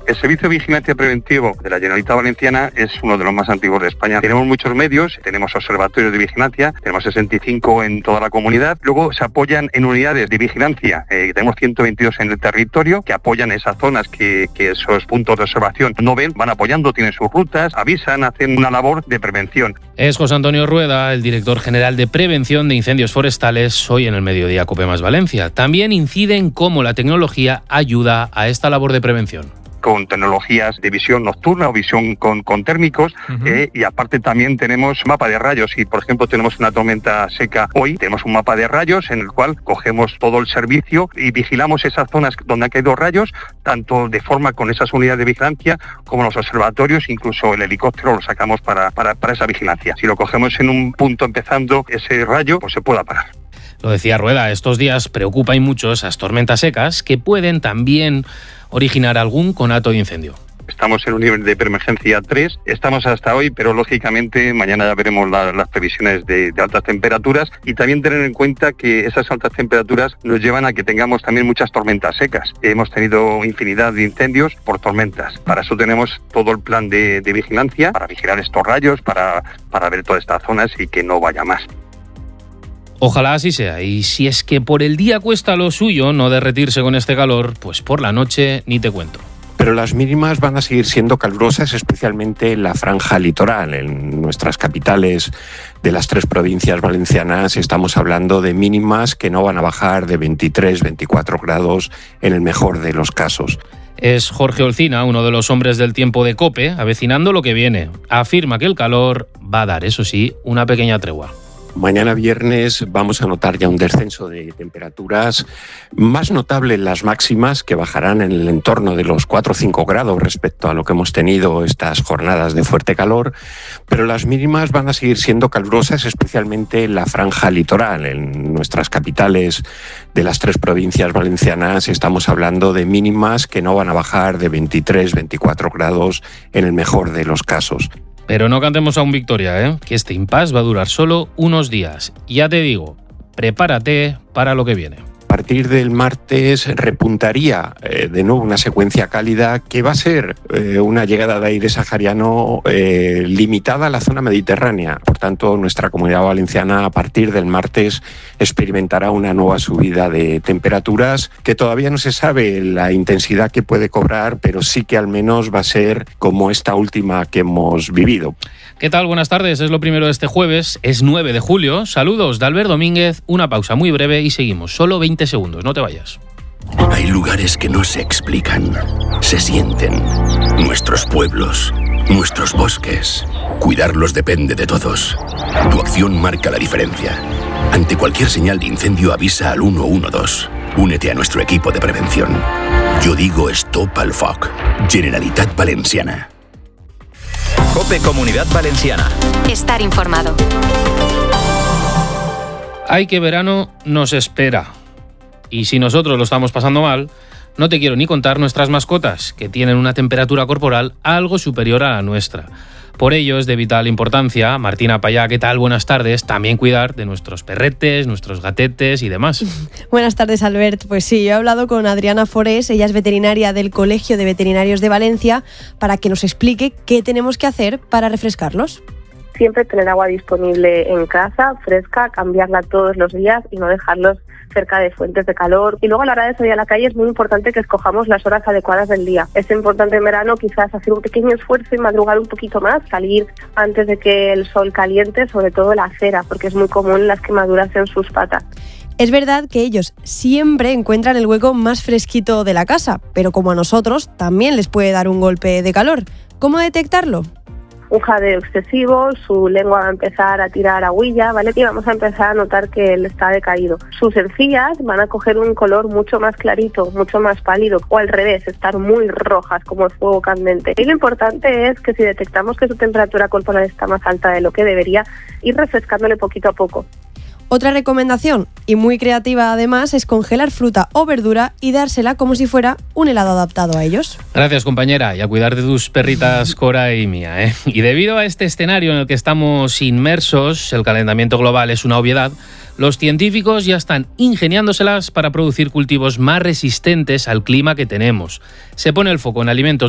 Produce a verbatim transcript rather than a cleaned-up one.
El servicio de vigilancia preventivo de la Generalitat Valenciana es uno de los más antiguos de España. Tenemos muchos medios, tenemos observatorios de vigilancia, tenemos sesenta y cinco en toda la comunidad. Luego se apoyan en unidades de vigilancia, eh, tenemos ciento veintidós en el territorio que apoyan esas zonas que, que esos puntos de observación no ven, van apoyando, tienen sus rutas, avisan, hacen una labor de prevención. Es José Antonio Rueda, el director general de Prevención de Incendios Forestales, hoy en el Mediodía Cope Más Valencia. También incide en cómo la tecnología ayuda a esta labor de prevención. Con tecnologías de visión nocturna o visión con, con térmicos, uh-huh. eh, y aparte también tenemos mapa de rayos. Si por ejemplo tenemos una tormenta seca hoy, tenemos un mapa de rayos en el cual cogemos todo el servicio y vigilamos esas zonas donde han caído rayos, tanto de forma con esas unidades de vigilancia como los observatorios, incluso el helicóptero lo sacamos para, para, para esa vigilancia. Si lo cogemos en un punto empezando ese rayo, pues se puede parar. Lo decía Rueda, estos días preocupa y mucho esas tormentas secas que pueden también originar algún conato de incendio. Estamos en un nivel de preemergencia tres, estamos hasta hoy, pero lógicamente mañana ya veremos la, las previsiones de, de altas temperaturas y también tener en cuenta que esas altas temperaturas nos llevan a que tengamos también muchas tormentas secas. Hemos tenido infinidad de incendios por tormentas. Para eso tenemos todo el plan de, de vigilancia, para vigilar estos rayos, para, para ver todas estas zonas y que no vaya más. Ojalá así sea, y si es que por el día cuesta lo suyo no derretirse con este calor, pues por la noche ni te cuento. Pero las mínimas van a seguir siendo calurosas, especialmente en la franja litoral. En nuestras capitales de las tres provincias valencianas estamos hablando de mínimas que no van a bajar de veintitrés, veinticuatro grados en el mejor de los casos. Es Jorge Olcina, uno de los hombres del tiempo de COPE, avecinando lo que viene. Afirma que el calor va a dar, eso sí, una pequeña tregua. Mañana viernes vamos a notar ya un descenso de temperaturas más notable en las máximas, que bajarán en el entorno de los cuatro o cinco grados respecto a lo que hemos tenido estas jornadas de fuerte calor, pero las mínimas van a seguir siendo calurosas, especialmente en la franja litoral. En nuestras capitales de las tres provincias valencianas estamos hablando de mínimas que no van a bajar de veintitrés, veinticuatro grados en el mejor de los casos. Pero no cantemos aún victoria, ¿eh? Que este impasse va a durar solo unos días. Ya te digo, prepárate para lo que viene. A partir del martes repuntaría eh, de nuevo una secuencia cálida que va a ser eh, una llegada de aire sahariano eh, limitada a la zona mediterránea. Por tanto, nuestra comunidad valenciana a partir del martes experimentará una nueva subida de temperaturas que todavía no se sabe la intensidad que puede cobrar, pero sí que al menos va a ser como esta última que hemos vivido. ¿Qué tal? Buenas tardes. Es lo primero de este jueves. Es nueve de julio. Saludos de Albert Domínguez. Una pausa muy breve y seguimos. Solo veinte segundos. No te vayas. Hay lugares que no se explican. Se sienten. Nuestros pueblos. Nuestros bosques. Cuidarlos depende de todos. Tu acción marca la diferencia. Ante cualquier señal de incendio avisa al uno uno dos. Únete a nuestro equipo de prevención. Yo digo Stop al Foc. Generalitat Valenciana. COPE Comunidad Valenciana. Estar informado. Ay, que verano nos espera. Y si nosotros lo estamos pasando mal, no te quiero ni contar nuestras mascotas, que tienen una temperatura corporal algo superior a la nuestra. Por ello es de vital importancia, Martina Payá, ¿qué tal? Buenas tardes, también cuidar de nuestros perretes, nuestros gatetes y demás. Buenas tardes, Albert. Pues sí, yo he hablado con Adriana Forés, ella es veterinaria del Colegio de Veterinarios de Valencia, para que nos explique qué tenemos que hacer para refrescarlos. Siempre tener agua disponible en casa, fresca, cambiarla todos los días y no dejarlos cerca de fuentes de calor. Y luego a la hora de salir a la calle es muy importante que escojamos las horas adecuadas del día. Es importante en verano quizás hacer un pequeño esfuerzo y madrugar un poquito más, salir antes de que el sol caliente, sobre todo la acera, porque es muy común las quemaduras en sus patas. Es verdad que ellos siempre encuentran el hueco más fresquito de la casa, pero como a nosotros también les puede dar un golpe de calor. ¿Cómo detectarlo? Un jadeo excesivo, su lengua va a empezar a tirar agüilla, ¿vale? Y vamos a empezar a notar que él está decaído. Sus encías van a coger un color mucho más clarito, mucho más pálido, o al revés, estar muy rojas como el fuego candente. Y lo importante es que si detectamos que su temperatura corporal está más alta de lo que debería, ir refrescándole poquito a poco. Otra recomendación, y muy creativa además, es congelar fruta o verdura y dársela como si fuera un helado adaptado a ellos. Gracias, compañera, y a cuidar de tus perritas Cora y Mía, ¿eh? Y debido a este escenario en el que estamos inmersos, el calentamiento global es una obviedad, los científicos ya están ingeniándoselas para producir cultivos más resistentes al clima que tenemos. Se pone el foco en alimentos